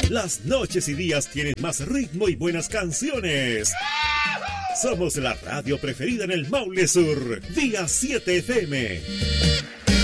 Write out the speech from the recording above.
Las noches y días tienen más ritmo y buenas canciones. Somos la radio preferida en el Maule Sur. Día 7 FM.